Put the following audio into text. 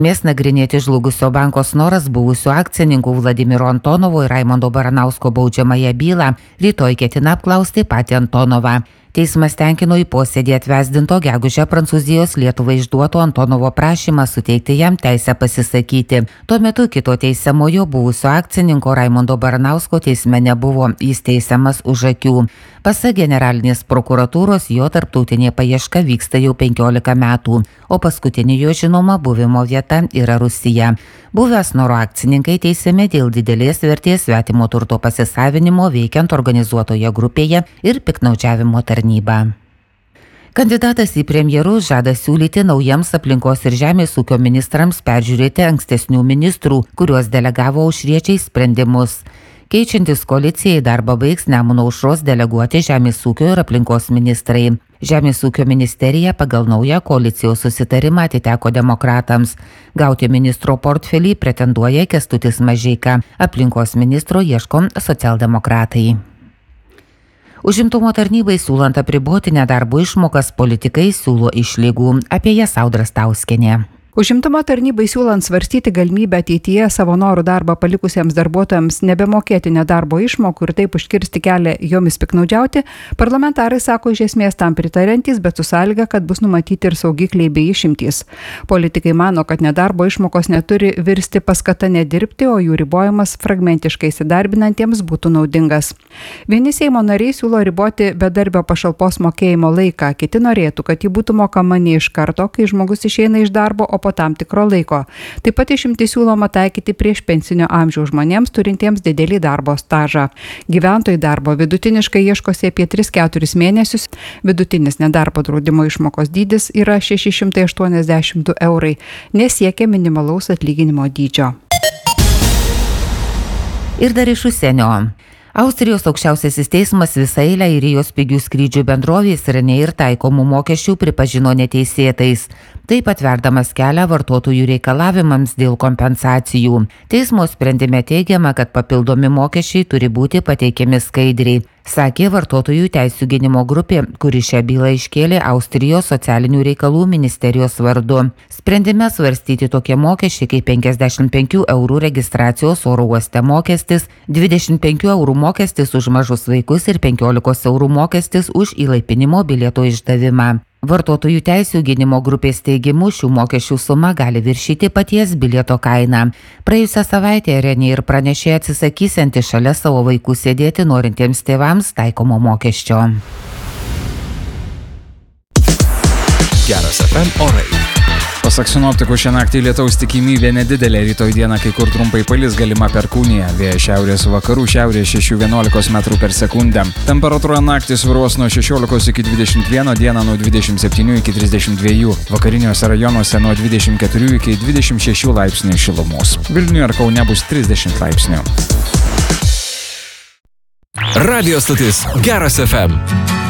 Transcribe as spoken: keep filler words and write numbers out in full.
Mes nagrinėti žlugusio banko Snoras buvusių akcininkų Vladimiro Antonovo ir Raimondo Baranausko baudžiamąją bylą rytoj ketina apklausti patį Antonovą. Teismas tenkino į posėdį atvesdinto gegužę Prancūzijos Lietuvai išduoto Antonovo prašymą suteikti jam teisę pasisakyti. Tuo metu kito teisiamojo buvusio akcininko Raimondo Baranausko teisme nebuvo, jis teisiamas už akių. Pasak generalinės prokuratūros, jo tarptautinė paieška vyksta jau penkiolika metų, o paskutinė jo žinoma buvimo vieta yra Rusija. Buvę Snoro akcininkai teisiami dėl didelės vertės svetimo turto pasisavinimo veikiant organizuotoje grupėje ir piktnaudžiavimo tarnybą. Kandidatas į premjerus žada siūlyti naujiems aplinkos ir žemės ūkio ministrams peržiūrėti ankstesnių ministrų, kuriuos delegavo aušriečiai sprendimus. Keičiantis koalicijai darbą baigs Nemuno aušros deleguoti žemės ūkio ir aplinkos ministrai. Žemės ūkio ministerija pagal naują koalicijos susitarimą atiteko demokratams. Gauti ministro portfelį pretenduoja Kęstutis Mažeika. Aplinkos ministro ieško socialdemokratai. Užimtumo tarnybai siūlant apriboti nedarbo išmokas, politikai siūlo išlygų. Apie jas Audra Stauskienė. Užimtumo tarnybai siūlant svarstyti galimybę ateityje savo norų darbą palikusiems darbuotojams nebemokėti nedarbo išmokų ir taip užkirsti kelią jomis piknaudžiauti, parlamentarai sako iš esmės tam pritariantys, bet su sąlyga, kad bus numatyti ir saugikliai bei išimtys. Politikai mano, kad nedarbo išmokos neturi virsti paskata nedirbti, o jų ribojimas fragmentiškai įsidarbinantiems būtų naudingas. Vieni Seimo nariai siūlo riboti bedarbio pašalpos mokėjimo laiką, kiti norėtų, kad ji būtų mokama ne iš karto, kai žmogus išeina iš darbo, o po tam tikro laiko. Taip pat išimtį siūloma taikyti prieš pensinio amžiaus žmonėms turintiems didelį darbo stažą. Gyventojai darbo vidutiniškai ieškosi apie tris keturis mėnesius. Vidutinis nedarbo draudimo išmokos dydis yra šeši šimtai aštuoniasdešimt du eurai, nesiekia minimalaus atlyginimo dydžio. Ir dar iš užsienio. Austrijos aukščiausiasis teismas visą eilę airijos pigių skrydžių bendrovės Ryanair taikomų mokesčių pripažino neteisėtais, taip atverdamas kelią vartotojų reikalavimams dėl kompensacijų. Teismo sprendime teigiama, kad papildomi mokesčiai turi būti pateikiami skaidriai, sakė vartotojų teisių gynimo grupė, kuri šią bylą iškėlė Austrijos socialinių reikalų ministerijos vardu. Sprendime svarstyti tokie mokesčiai kaip penkiasdešimt penkių eurų registracijos oro uoste mokestis, dvidešimt penkių eurų mokestis už mažus vaikus ir penkiolikos eurų mokestis už įlaipinimo bilieto išdavimą. Vartotojų teisių gynimo grupės teigimu šių mokesčių suma gali viršyti paties bilieto kainą. Praėjusią savaitę Ryanair pranešė atsisakysianti šalia savo vaikų sėdėti norintiems tėvams taikomo mokesčio. Geras F M orai. Pasak sinoptikų, šią naktį lietaus tikimybė nedidelė, rytoj dieną kai kur trumpai palis galima perkūnija, vėjas šiaurės vakarų šiaurės šeši vienuolika metrų per sekundę. Temperatūra naktį svyruos nuo šešiolikos iki dvidešimt vieno, dieną nuo dvidešimt septynių iki trisdešimt dviejų, vakariniuose rajonuose nuo dvidešimt keturių iki dvidešimt šešių laipsnių šilumos. Vilniuje ir Kaune bus trisdešimt laipsnių. Radio stotis Geras F M.